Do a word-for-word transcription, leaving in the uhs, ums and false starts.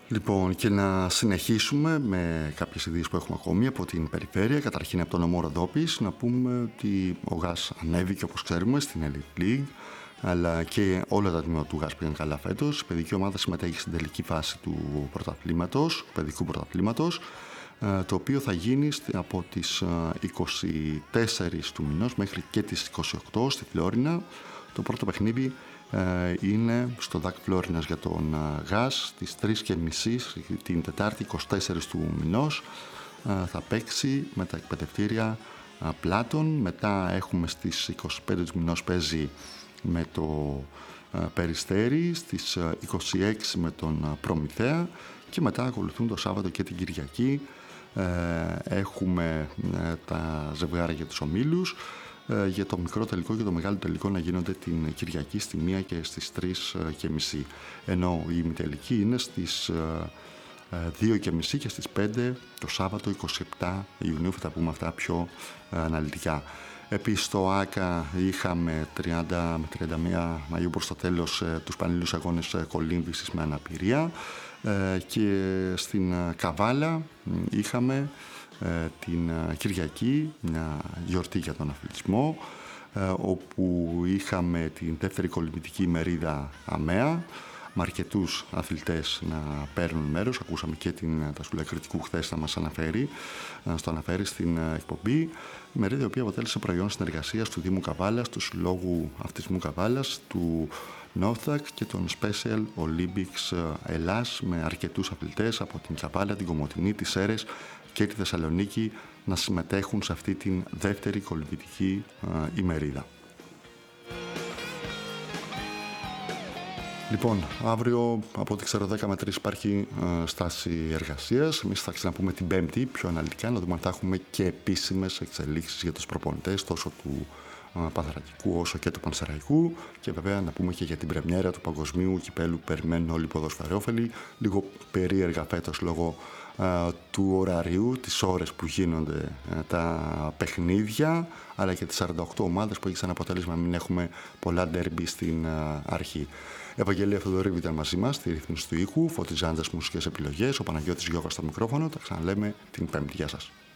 Λοιπόν, και να συνεχίσουμε με κάποιες ειδήσεις που έχουμε ακόμη από την περιφέρεια. Καταρχήν από τον νομό Ροδόπης, να πούμε ότι ο ΓΑΣ ανέβηκε, όπως ξέρουμε, στην Elite League, αλλά και όλα τα τμήματα του ΓΑΣ πήγαν καλά φέτος. Η παιδική ομάδα συμμετέχει στην τελική φάση του πρωταθλήματος, παιδικού πρωταθλήματος, το οποίο θα γίνει από τις είκοσι τέσσερις του μηνός μέχρι και τις είκοσι οκτώ στη Φλόρινα. Το πρώτο παιχνίδι είναι στο ΔΑΚ Φλόρινας για τον ΓΑΣ στις τρεις και μισή την Τετάρτη είκοσι τέσσερις του μηνός. Θα παίξει με τα εκπαιδευτήρια Πλάτων. Μετά έχουμε στις είκοσι πέντε του μηνός παίζει με το Περιστέρι, στις είκοσι έξι με τον Προμηθέα και μετά ακολουθούν το Σάββατο και την Κυριακή. Έχουμε τα ζευγάρια για τους ομίλους, για το μικρό τελικό και το μεγάλο τελικό να γίνονται την Κυριακή στη μία και στις τρεις και μισή, ενώ η ημιτελική είναι στις δύο και μισή και στις πέντε το Σάββατο είκοσι επτά Ιουνίου. Θα τα πούμε αυτά πιο αναλυτικά. Επίσης στο ΆΚΑ είχαμε τριάντα με τριάντα μία Μαΐου προς το τέλος τους πανελλήνιους αγώνες κολύμβησης με αναπηρία, και στην Καβάλα είχαμε την Κυριακή μια γιορτή για τον αθλητισμό, όπου είχαμε την δεύτερη κολυμβητική ημερίδα ΑΜΕΑ με αρκετούς αθλητές να παίρνουν μέρος. Ακούσαμε και την Τασούλα Κρητικού χθες να μας αναφέρει, στο αναφέρει στην εκπομπή. Μερίδα η οποία αποτέλεσε προϊόν συνεργασίας του Δήμου Καβάλας, του Συλλόγου Αυτισμού Καβάλας, του Νόθακ και των Special Olympics Ελλάς, με αρκετούς αθλητές από την Καβάλα, την Κομοτηνή, τις Σέρρες και τη Θεσσαλονίκη να συμμετέχουν σε αυτή την δεύτερη κολυμβητική ημερίδα. Λοιπόν, αύριο από ό,τι ξέρω δέκα με τρεις υπάρχει ε, στάση εργασίας. Εμείς θα ξαναπούμε την Πέμπτη πιο αναλυτικά, να δούμε αν θα έχουμε και επίσημες εξελίξεις για τους προπονητές τόσο του ε, Πανθρακικού όσο και του Πανσεραϊκού, και βέβαια να πούμε και για την πρεμιέρα του Παγκοσμίου Κυπέλου που περιμένουν όλοι οι ποδοσφαιρόφιλοι. Λίγο περίεργα φέτος λόγω ε, του ωραρίου, τις ώρες που γίνονται ε, τα παιχνίδια, αλλά και τις σαράντα οκτώ ομάδες που έχει σαν αποτέλεσμα να μην έχουμε πολλά ντέρμπι στην ε, αρχή. Ευαγγελία Θοδωρήβη ήταν μαζί μας στη ρύθμιση του ήχου, Φώτης Ζάντας μουσικές επιλογές, ο Παναγιώτης Γιώργας στο μικρόφωνο. Τα ξαναλέμε την Πέμπτη. Γεια σας.